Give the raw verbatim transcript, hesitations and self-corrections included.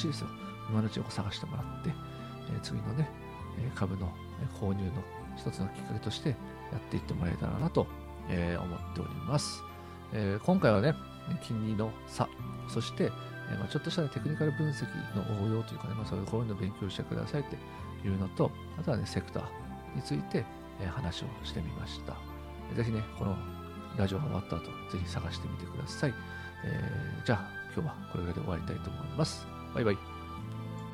ちですよ。今のうちを探してもらって、えー、次のね、株の購入の一つのきっかけとしてやっていってもらえたらなと、えー、思っております。えー、今回はね、金利の差、そして、えーまあ、ちょっとした、ね、テクニカル分析の応用というかね、まあ、そういうこういうのを勉強してくださいっていうのと、あとはね、セクターについて、えー、話をしてみました。ぜひね、このラジオが終わった後、ぜひ探してみてください。えー、じゃあ、今日はこれぐらいで終わりたいと思います。バイバイ。